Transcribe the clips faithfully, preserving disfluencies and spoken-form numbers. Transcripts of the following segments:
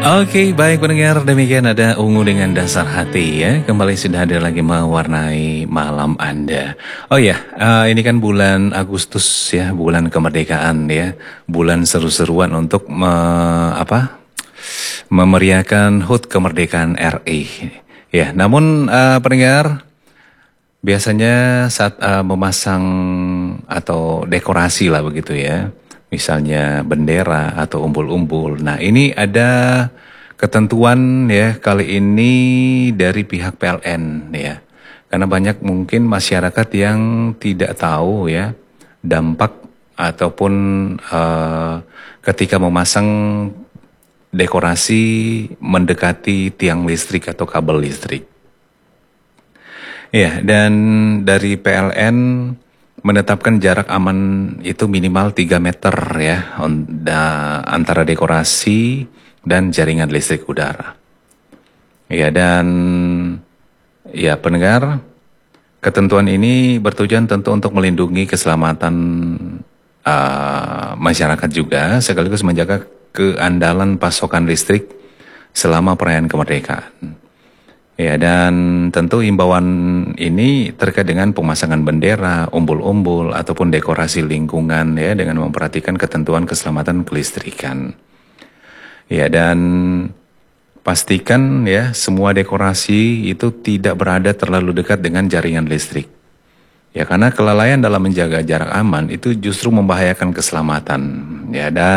Oke, baik pendengar, demikian ada Ungu dengan Dasar Hati ya. Kembali sudah hadir lagi mewarnai malam Anda. Oh ya, uh, ini kan bulan Agustus ya, bulan kemerdekaan ya. Bulan seru-seruan untuk me, apa? memeriahkan H U T kemerdekaan R I. Ya, namun uh, pendengar, biasanya saat uh, memasang atau dekorasi lah begitu ya. Misalnya bendera atau umbul-umbul. Nah, ini ada ketentuan ya kali ini dari pihak P L N ya. Karena banyak mungkin masyarakat yang tidak tahu ya dampak ataupun uh, ketika memasang dekorasi mendekati tiang listrik atau kabel listrik. Ya, dan dari P L N menetapkan jarak aman itu minimal tiga meter ya antara dekorasi dan jaringan listrik udara. Ya, dan ya pendengar, ketentuan ini bertujuan tentu untuk melindungi keselamatan uh, masyarakat juga, sekaligus menjaga keandalan pasokan listrik selama perayaan kemerdekaan. Ya, dan tentu imbauan ini terkait dengan pemasangan bendera, umbul-umbul, ataupun dekorasi lingkungan ya dengan memperhatikan ketentuan keselamatan kelistrikan. Ya, dan pastikan ya semua dekorasi itu tidak berada terlalu dekat dengan jaringan listrik. Ya, karena kelalaian dalam menjaga jarak aman itu justru membahayakan keselamatan. Ya, dan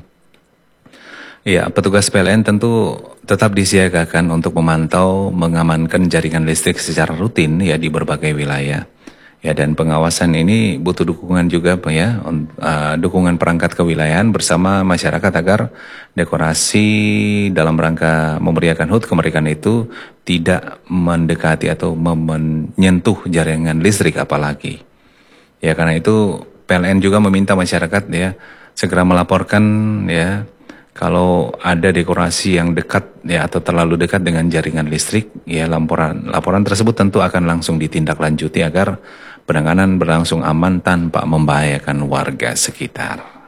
ya, petugas P L N tentu tetap disiagakan untuk memantau, mengamankan jaringan listrik secara rutin ya di berbagai wilayah. Ya, dan pengawasan ini butuh dukungan juga ya, uh, dukungan perangkat kewilayahan bersama masyarakat agar dekorasi dalam rangka memeriahkan H U T kemerdekaan itu tidak mendekati atau menyentuh jaringan listrik apalagi. Ya, karena itu P L N juga meminta masyarakat ya segera melaporkan ya kalau ada dekorasi yang dekat ya atau terlalu dekat dengan jaringan listrik, ya laporan laporan tersebut tentu akan langsung ditindaklanjuti agar penanganan berlangsung aman tanpa membahayakan warga sekitar.